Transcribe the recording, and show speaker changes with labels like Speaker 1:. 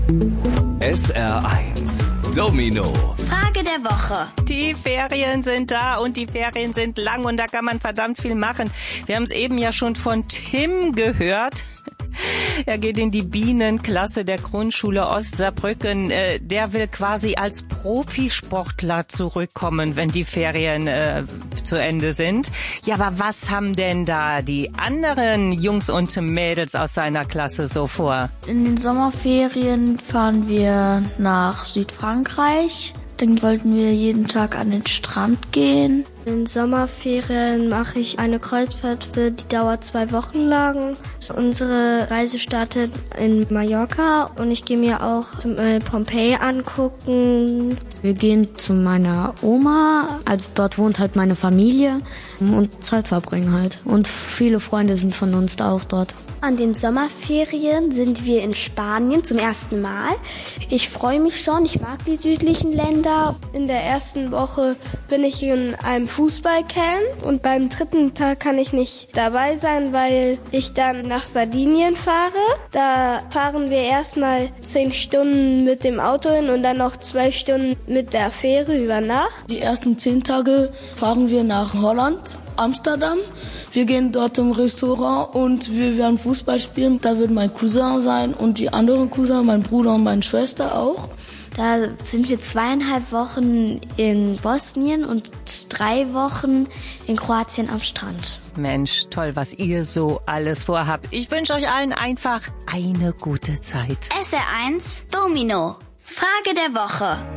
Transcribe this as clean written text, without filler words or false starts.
Speaker 1: SR1 Domino.
Speaker 2: Frage der Woche.
Speaker 3: Die Ferien sind da und die Ferien sind lang und da kann man verdammt viel machen. Wir haben es eben ja schon von Tim gehört. Er geht in die Bienenklasse der Grundschule Ostsaarbrücken. Der will quasi als Profisportler zurückkommen, wenn die Ferien zu Ende sind. Ja, aber was haben denn da die anderen Jungs und Mädels aus seiner Klasse so vor?
Speaker 4: In den Sommerferien fahren wir nach Südfrankreich. Dann wollten wir jeden Tag an den Strand gehen.
Speaker 5: In Sommerferien mache ich eine Kreuzfahrt, die dauert 2 Wochen lang. Unsere Reise startet in Mallorca und ich gehe mir auch zum Pompeji angucken.
Speaker 4: Wir gehen zu meiner Oma, also dort wohnt halt meine Familie und Zeit verbringen halt. Und viele Freunde sind von uns da auch dort.
Speaker 6: An den Sommerferien sind wir in Spanien zum ersten Mal. Ich freue mich schon, ich mag die südlichen Länder.
Speaker 5: In der ersten Woche bin ich in einem Fußballcamp und beim 3. Tag kann ich nicht dabei sein, weil ich dann nach Sardinien fahre. Da fahren wir erstmal 10 Stunden mit dem Auto hin und dann noch 2 Stunden mit der Fähre über Nacht.
Speaker 7: Die ersten 10 Tage fahren wir nach Holland, Amsterdam. Wir gehen dort im Restaurant und wir werden Fußball spielen. Da wird mein Cousin sein und die anderen Cousin, mein Bruder und meine Schwester auch.
Speaker 6: Da sind wir 2,5 Wochen in Bosnien und 3 Wochen in Kroatien am Strand.
Speaker 3: Mensch, toll, was ihr so alles vorhabt. Ich wünsche euch allen einfach eine gute Zeit.
Speaker 2: SR1 Domino. Frage der Woche.